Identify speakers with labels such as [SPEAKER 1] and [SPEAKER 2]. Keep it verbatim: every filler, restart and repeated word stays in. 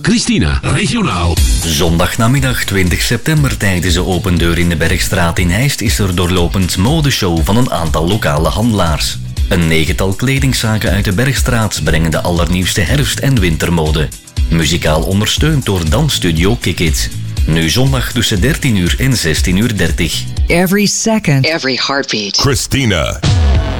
[SPEAKER 1] Christina, regionaal.
[SPEAKER 2] Zondagnamiddag twintig september tijdens de open deur in de Bergstraat in Heist is er doorlopend modeshow van een aantal lokale handelaars. Een negental kledingzaken uit de Bergstraat brengen de allernieuwste herfst- en wintermode. Muzikaal ondersteund door dansstudio Kick It. Nu zondag tussen dertien uur en zestien uur dertig.
[SPEAKER 3] Every second.
[SPEAKER 4] Every heartbeat.
[SPEAKER 5] Christina.